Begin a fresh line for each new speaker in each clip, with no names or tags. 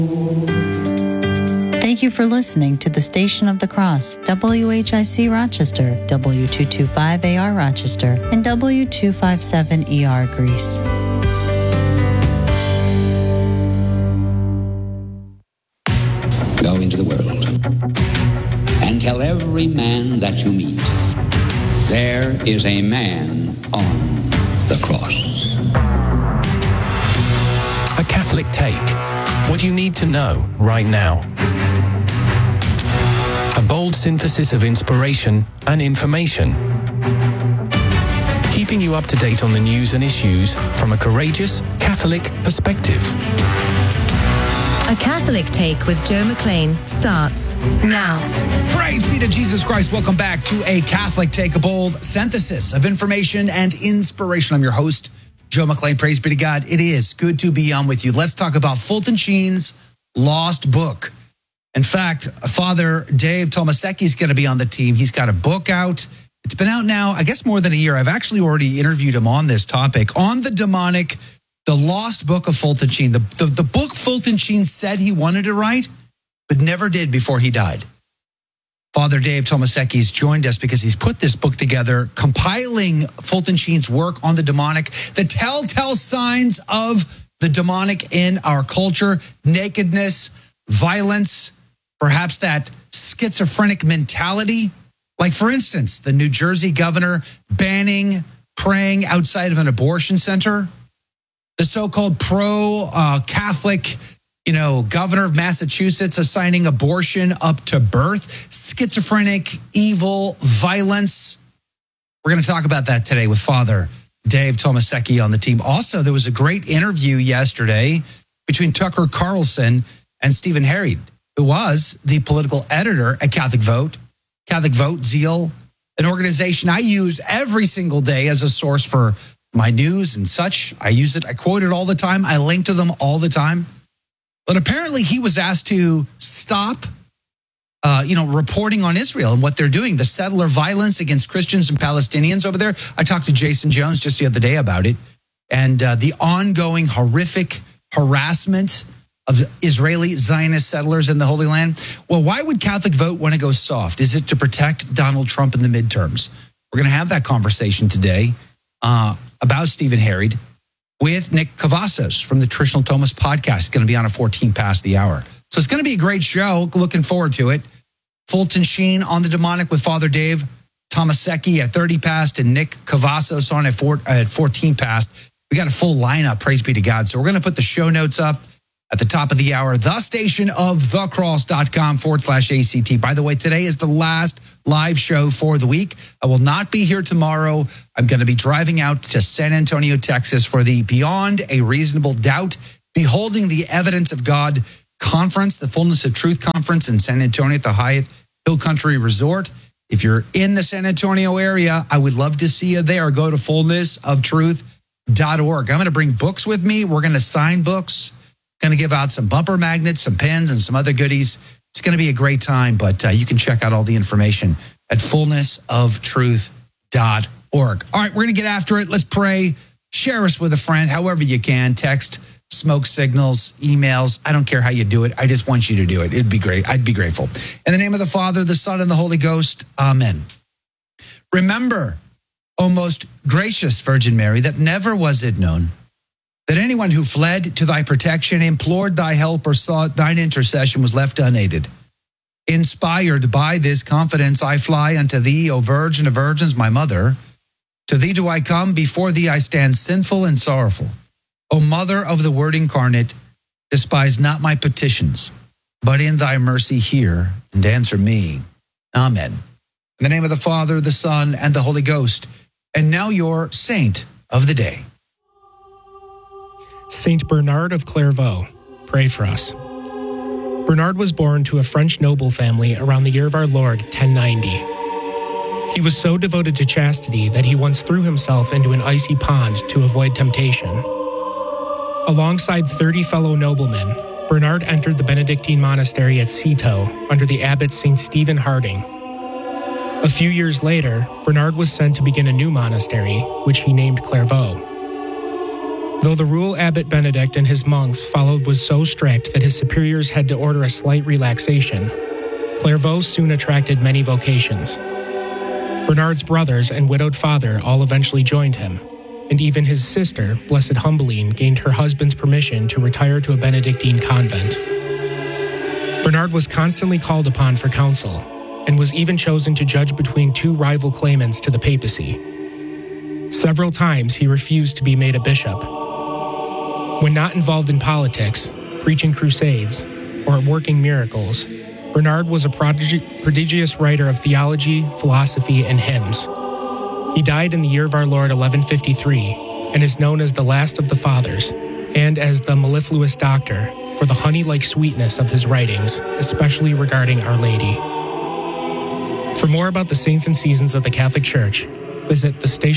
Thank you for listening to the Station of the Cross, WHIC Rochester, W225AR Rochester, and W257ER Greece.
Go into the world and tell every man that you meet, there is a man on the cross.
A Catholic Take. What you need to know right now. A bold synthesis of inspiration and information. Keeping you up to date on the news and issues from a courageous Catholic perspective.
A Catholic Take with Joe McLean starts now.
Praise be to Jesus Christ. Welcome back to A Catholic Take, a bold synthesis of information and inspiration. I'm your host, Joe McLean. Praise be to God. It is good to be on with you. Let's talk about Fulton Sheen's lost book. In fact, Father Dave Tomasecki is going to be on the team. He's got a book out. It's been out now, I guess, more than a year. I've actually already interviewed him on this topic, on the demonic, the lost book of Fulton Sheen. The book Fulton Sheen said he wanted to write, but never did before he died. Father Dave Tomasecki's joined us because he's put this book together, compiling Fulton Sheen's work on the demonic, the telltale signs of the demonic in our culture, nakedness, violence, perhaps that schizophrenic mentality. Like, for instance, the New Jersey governor banning praying outside of an abortion center. The so-called pro-Catholic, governor of Massachusetts assigning abortion up to birth. Schizophrenic, evil, violence. We're going to talk about that today with Father Dave Tomasecki on the team. Also, there was a great interview yesterday between Tucker Carlson and Stephen Herried, who was the political editor at Catholic Vote, Zeal, an organization I use every single day as a source for my news and such. I use it. I quote it all the time. I link to them all the time. But apparently he was asked to stop, reporting on Israel and what they're doing, the settler violence against Christians and Palestinians over there. I talked to Jason Jones just the other day about it, and the ongoing horrific harassment of Israeli Zionist settlers in the Holy Land. Well, why would Catholic Vote want to go soft? Is it to protect Donald Trump in the midterms? We're going to have that conversation today about Stephen Herried with Nick Cavazos from the Traditional Thomas podcast. It's going to be on at 14 past the hour. So it's going to be a great show. Looking forward to it. Fulton Sheen on the demonic with Father Dave Tomasecki at 30 past and Nick Cavazos on at 14 past. We got a full lineup, praise be to God. So we're going to put the show notes up at the top of the hour, thestationofthecross.com/ACT. By the way, today is the last live show for the week. I will not be here tomorrow. I'm going to be driving out to San Antonio, Texas for the Beyond a Reasonable Doubt, Beholding the Evidence of God conference, the Fullness of Truth conference in San Antonio at the Hyatt Hill Country Resort. If you're in the San Antonio area, I would love to see you there. Go to fullnessoftruth.org. I'm going to bring books with me. We're going to sign books. Going to give out some bumper magnets, some pens, and some other goodies. It's going to be a great time, but you can check out all the information at fullnessoftruth.org. All right, we're going to get after it. Let's pray. Share us with a friend, however you can. Text, smoke signals, emails. I don't care how you do it. I just want you to do it. It'd be great. I'd be grateful. In the name of the Father, the Son, and the Holy Ghost. Amen. Remember, O most gracious Virgin Mary, that never was it known that anyone who fled to thy protection, implored thy help, or sought thine intercession was left unaided. Inspired by this confidence, I fly unto thee, O Virgin of Virgins, my mother. To thee do I come, before thee I stand sinful and sorrowful. O Mother of the Word incarnate, despise not my petitions, but in thy mercy hear and answer me. Amen. In the name of the Father, the Son, and the Holy Ghost. And now your saint of the day.
Saint Bernard of Clairvaux, pray for us. Bernard was born to a French noble family around the year of our Lord, 1090. He was so devoted to chastity that he once threw himself into an icy pond to avoid temptation. Alongside 30 fellow noblemen, Bernard entered the Benedictine monastery at Citeaux under the abbot St. Stephen Harding. A few years later, Bernard was sent to begin a new monastery, which he named Clairvaux. Though the rule Abbot Benedict and his monks followed was so strict that his superiors had to order a slight relaxation, Clairvaux soon attracted many vocations. Bernard's brothers and widowed father all eventually joined him, and even his sister, Blessed Humbeline, gained her husband's permission to retire to a Benedictine convent. Bernard was constantly called upon for counsel, and was even chosen to judge between two rival claimants to the papacy. Several times he refused to be made a bishop. When not involved in politics, preaching crusades, or working miracles, Bernard was a prodigious writer of theology, philosophy, and hymns. He died in the year of our Lord 1153 and is known as the last of the fathers and as the mellifluous doctor for the honey-like sweetness of his writings, especially regarding Our Lady. For more about the saints and seasons of the Catholic Church, visit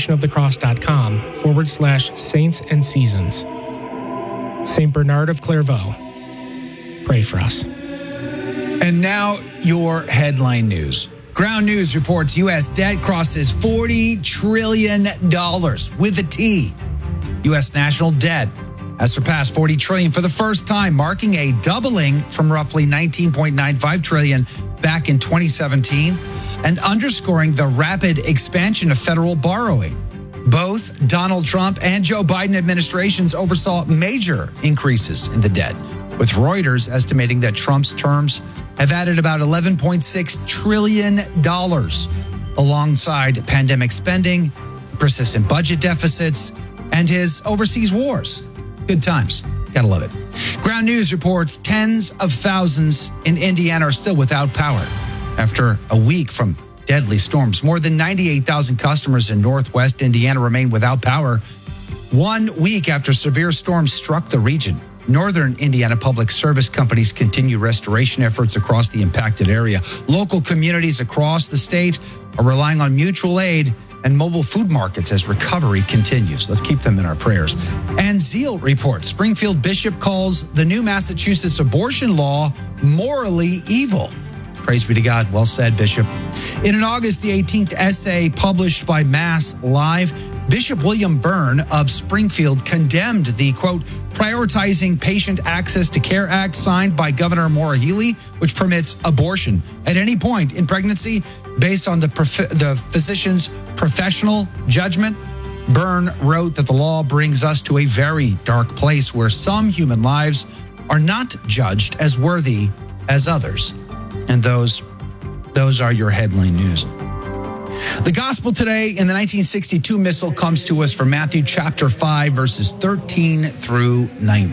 thestationofthecross.com/saints and seasons. St. Bernard of Clairvaux, pray for us.
And now your headline news. Ground News reports U.S. debt crosses $40 trillion with a T. U.S. national debt has surpassed $40 trillion for the first time, marking a doubling from roughly $19.95 trillion back in 2017 and underscoring the rapid expansion of federal borrowing. Both Donald Trump and Joe Biden administrations oversaw major increases in the debt, with Reuters estimating that Trump's terms have added about $11.6 trillion alongside pandemic spending, persistent budget deficits, and his overseas wars. Good times. Gotta love it. Ground News reports tens of thousands in Indiana are still without power after a week from deadly storms. More than 98,000 customers in Northwest Indiana remain without power 1 week after severe storms struck the region. Northern Indiana Public Service companies continue restoration efforts across the impacted area. Local communities across the state are relying on mutual aid and mobile food markets as recovery continues. Let's keep them in our prayers. And Zeal reports Springfield Bishop calls the new Massachusetts abortion law morally evil. Praise be to God. Well said, Bishop. In an August the 18th essay published by Mass Live, Bishop William Byrne of Springfield condemned the, quote, Prioritizing Patient Access to Care Act signed by Governor Maura Healey, which permits abortion at any point in pregnancy based on the physician's professional judgment. Byrne wrote that the law brings us to a very dark place where some human lives are not judged as worthy as others. And those are your headline news. The gospel today in the 1962 missal comes to us from Matthew chapter 5, verses 13 through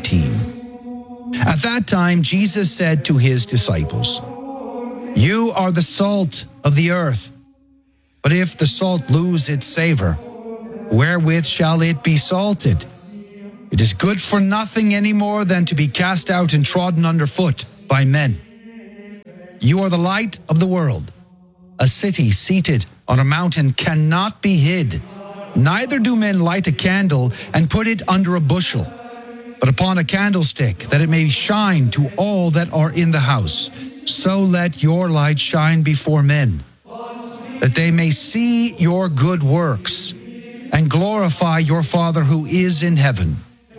19. At that time, Jesus said to his disciples, You are the salt of the earth, but if the salt lose its savor, wherewith shall it be salted? It is good for nothing any more than to be cast out and trodden underfoot by men. You are the light of the world. A city seated on a mountain cannot be hid. Neither do men light a candle and put it under a bushel, but upon a candlestick, that it may shine to all that are in the house. So let your light shine before men, that they may see your good works and glorify your Father who is in heaven.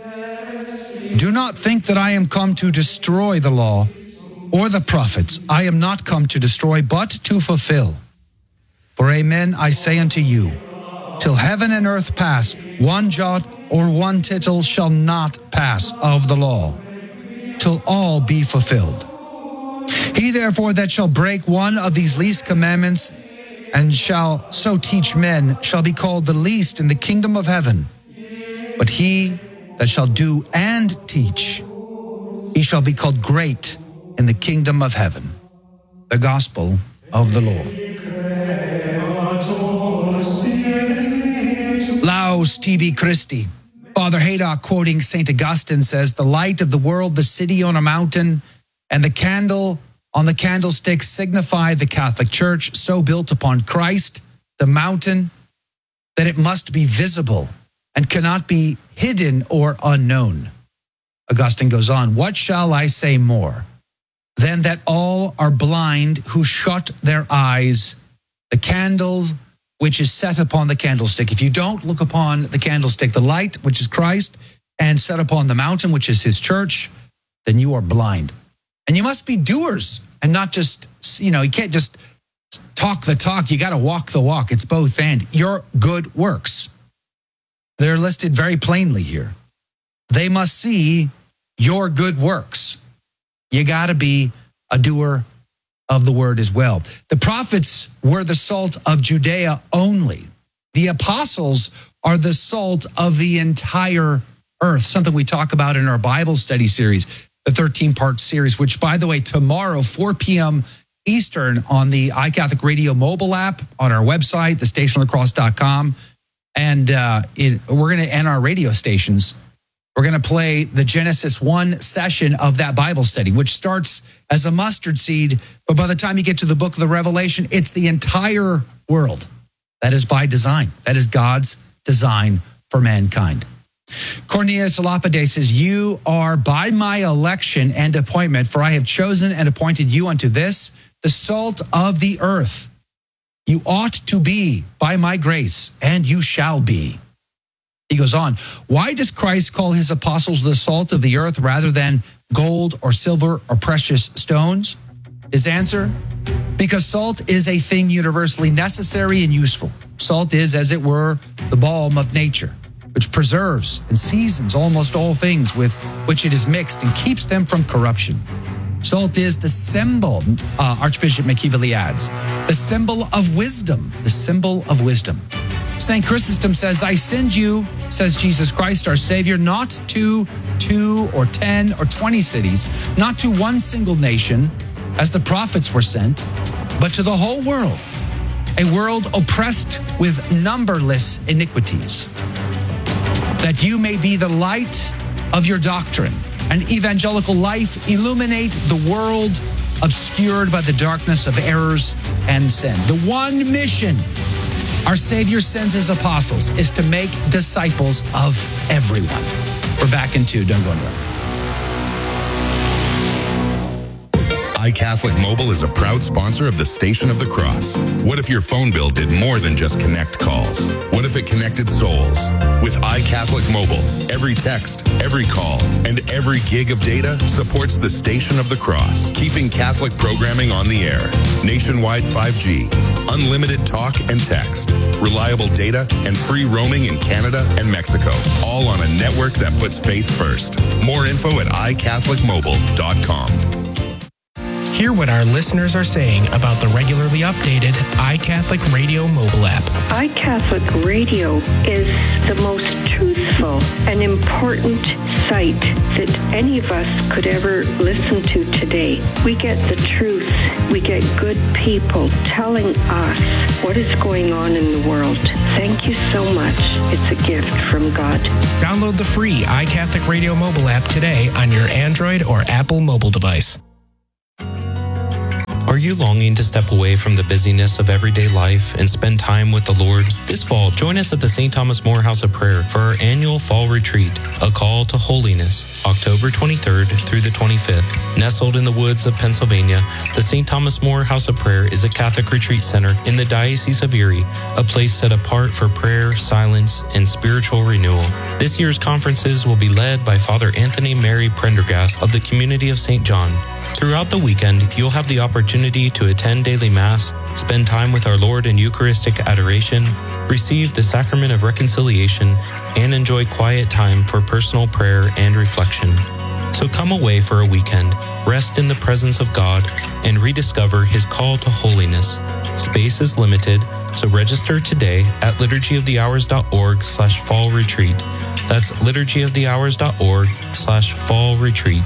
Do not think that I am come to destroy the law or the prophets. I am not come to destroy, but to fulfill. For amen, I say unto you, till heaven and earth pass, one jot or one tittle shall not pass of the law, till all be fulfilled. He therefore that shall break one of these least commandments and shall so teach men shall be called the least in the kingdom of heaven. But he that shall do and teach, he shall be called great in the kingdom of heaven. The gospel of the Lord. Laus tibi Christi. Father Haydock, quoting St. Augustine, says, The light of the world, the city on a mountain, and the candle on the candlestick signify the Catholic Church, so built upon Christ, the mountain, that it must be visible and cannot be hidden or unknown. Augustine goes on, What shall I say more than that all are blind who shut their eyes? The candle which is set upon the candlestick. If you don't look upon the candlestick, the light, which is Christ, and set upon the mountain, which is his church, then you are blind. And you must be doers and not just, you can't just talk the talk. You got to walk the walk. It's both and. Your good works. They're listed very plainly here. They must see your good works. You got to be a doer of the word as well. The prophets were the salt of Judea only. The apostles are the salt of the entire earth, something we talk about in our Bible study series, the 13-part series, which, by the way, tomorrow, 4 p.m. Eastern on the iCatholic Radio mobile app, on our website, thestationofthecross.com. And we're going to end our radio stations. We're going to play the Genesis 1 session of that Bible study, which starts as a mustard seed. But by the time you get to the book of the Revelation, it's the entire world. That is by design. That is God's design for mankind. Cornelius Lapide says, you are by my election and appointment, for I have chosen and appointed you unto this, the salt of the earth. You ought to be by my grace, and you shall be. He goes on, why does Christ call his apostles the salt of the earth rather than gold or silver or precious stones? His answer, because salt is a thing universally necessary and useful. Salt is, as it were, the balm of nature, which preserves and seasons almost all things with which it is mixed and keeps them from corruption. Salt is the symbol, Archbishop McKeeveley adds, the symbol of wisdom, the symbol of wisdom. St. Chrysostom says, I send you, says Jesus Christ, our Savior, not to 2 or 10 or 20 cities, not to one single nation, as the prophets were sent, but to the whole world, a world oppressed with numberless iniquities, that you may be the light of your doctrine and evangelical life, illuminate the world obscured by the darkness of errors and sin. The one mission our Savior sends his apostles is to make disciples of everyone. We're back in 2. Don't go anywhere.
iCatholic Mobile is a proud sponsor of the Station of the Cross. What if your phone bill did more than just connect calls? What if it connected souls? With iCatholic Mobile, every text, every call, and every gig of data supports the Station of the Cross, keeping Catholic programming on the air. Nationwide 5G, unlimited talk and text, reliable data, and free roaming in Canada and Mexico, all on a network that puts faith first. More info at iCatholicMobile.com.
Hear what our listeners are saying about the regularly updated iCatholic Radio mobile app.
iCatholic Radio is the most truthful and important site that any of us could ever listen to today. We get the truth. We get good people telling us what is going on in the world. Thank you so much. It's a gift from God.
Download the free iCatholic Radio mobile app today on your Android or Apple mobile device.
Are you longing to step away from the busyness of everyday life and spend time with the Lord? This fall, join us at the St. Thomas More House of Prayer for our annual fall retreat, A Call to Holiness, October 23rd through the 25th. Nestled in the woods of Pennsylvania, the St. Thomas More House of Prayer is a Catholic retreat center in the Diocese of Erie, a place set apart for prayer, silence, and spiritual renewal. This year's conferences will be led by Father Anthony Mary Prendergast of the Community of St. John. Throughout the weekend, you'll have the opportunity to attend daily Mass, spend time with our Lord in Eucharistic adoration, receive the Sacrament of Reconciliation, and enjoy quiet time for personal prayer and reflection. So come away for a weekend, rest in the presence of God, and rediscover His call to holiness. Space is limited, so register today at liturgyofthehours.org/fall retreat. That's liturgyofthehours.org/fall retreat.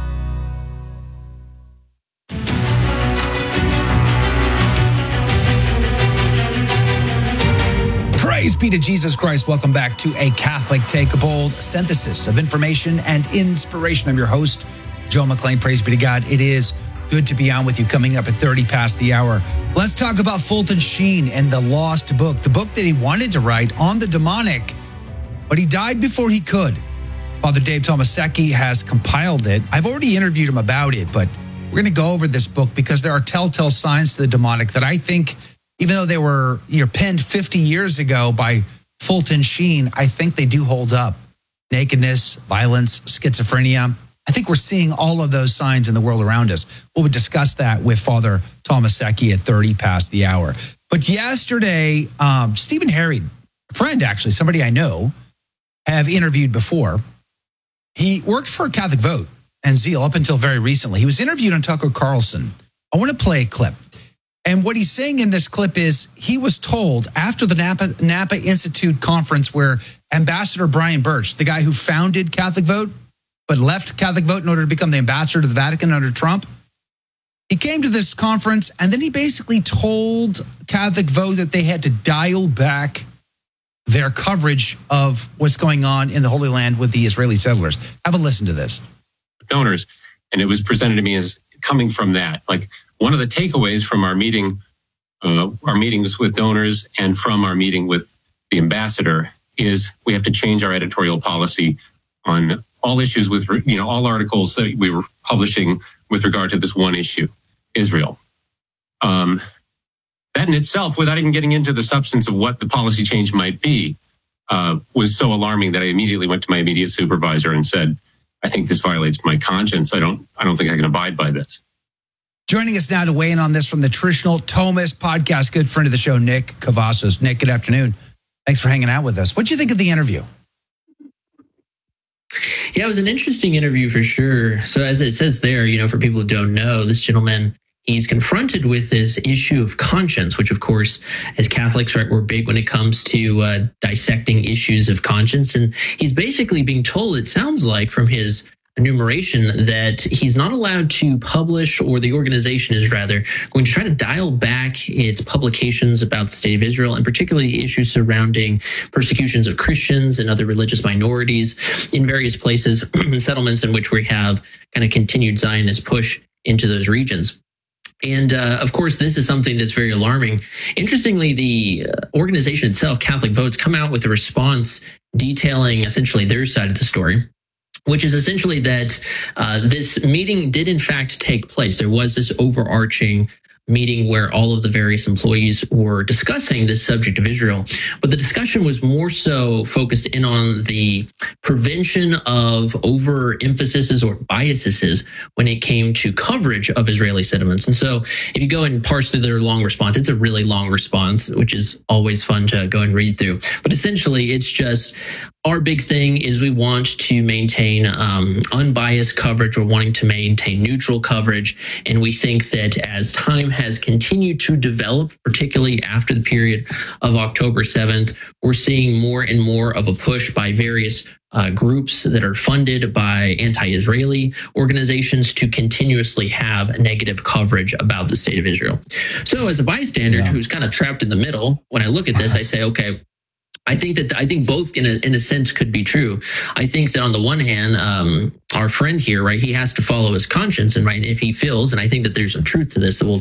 Praise be to Jesus Christ. Welcome back to A Catholic Take, a bold synthesis of information and inspiration. I'm your host, Joe McLean. Praise be to God. It is good to be on with you, coming up at 30 past the hour. Let's talk about Fulton Sheen and the Lost Book, the book that he wanted to write on the demonic, but he died before he could. Father Dave Tomasecki has compiled it. I've already interviewed him about it, but we're going to go over this book because there are telltale signs to the demonic that I think, even though they were penned 50 years ago by Fulton Sheen, I think they do hold up. nakedness, violence, schizophrenia. I think we're seeing all of those signs in the world around us. We'll discuss that with Father Thomas Secchi at 30 past the hour. But yesterday, Stephen Harried, a friend actually, somebody I know, have interviewed before. He worked for Catholic Vote and Zeal up until very recently. He was interviewed on Tucker Carlson. I want to play a clip. And what he's saying in this clip is he was told after the Napa Institute conference where Ambassador Brian Birch, the guy who founded Catholic Vote, but left Catholic Vote in order to become the ambassador to the Vatican under Trump, he came to this conference and then he basically told Catholic Vote that they had to dial back their coverage of what's going on in the Holy Land with the Israeli settlers. Have a listen to this.
Donors, and it was presented to me as coming from that. Like one of the takeaways from our meetings with donors and from our meeting with the ambassador is we have to change our editorial policy on all issues with, all articles that we were publishing with regard to this one issue, Israel. That in itself, without even getting into the substance of what the policy change might be, was so alarming that I immediately went to my immediate supervisor and said, I think this violates my conscience. I don't think I can abide by this.
Joining us now to weigh in on this from the Traditional Thomist podcast, good friend of the show, Nick Cavazos. Nick, good afternoon. Thanks for hanging out with us. What did you think of the interview?
Yeah, it was an interesting interview for sure. So as it says there, for people who don't know, this gentleman, he's confronted with this issue of conscience, which, of course, as Catholics, right, we're big when it comes to dissecting issues of conscience. And he's basically being told, it sounds like, from his enumeration, that he's not allowed to publish, or the organization is rather going to try to dial back its publications about the state of Israel, and particularly issues surrounding persecutions of Christians and other religious minorities in various places and settlements in which we have kind of continued Zionist push into those regions. And of course, this is something that's very alarming. Interestingly, the organization itself, Catholic Vote's, come out with a response detailing essentially their side of the story, which is essentially that this meeting did in fact take place. There was this overarching meeting where all of the various employees were discussing this subject of Israel. But the discussion was more so focused in on the prevention of overemphasis or biases when it came to coverage of Israeli settlements. And so if you go and parse through their long response, it's a really long response, which is always fun to go and read through. But essentially, it's just our big thing is we want to maintain unbiased coverage. We're wanting to maintain neutral coverage. And we think that as time has continued to develop, particularly after the period of October 7th, we're seeing more and more of a push by various groups that are funded by anti-Israeli organizations to continuously have negative coverage about the state of Israel. So as a bystander who's kind of trapped in the middle, when I look at this, I say, okay, I think both in a sense could be true. I think that on the one hand, our friend here, right, he has to follow his conscience, and right, if he feels, and I think that there's some truth to this that we'll